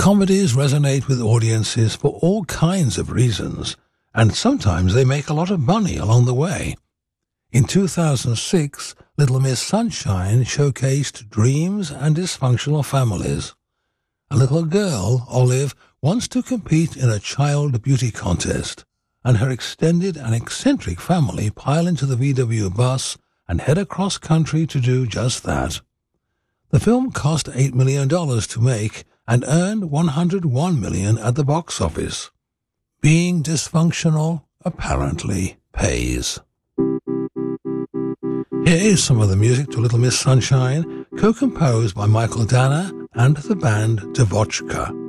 Comedies resonate with audiences for all kinds of reasons, and sometimes they make a lot of money along the way. In 2006, Little Miss Sunshine showcased dreams and dysfunctional families. A little girl, Olive, wants to compete in a child beauty contest, and her extended and eccentric family pile into the VW bus and head across country to do just that. The film cost $8 million to make and earned $101 million at the box office. Being dysfunctional apparently pays. Here is some of the music to Little Miss Sunshine, co-composed by Michael Danner and the band Dvochka.